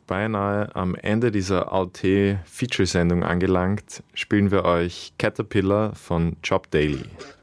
beinahe am Ende dieser AOT-Feature-Sendung angelangt, spielen wir euch Caterpillar von Chop Daily.